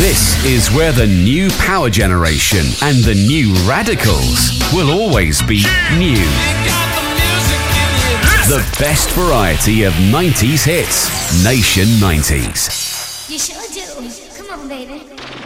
This is where the new power generation and the new radicals will always be new. The best variety of 90s hits. Nation 90s. You sure do. Come on, baby.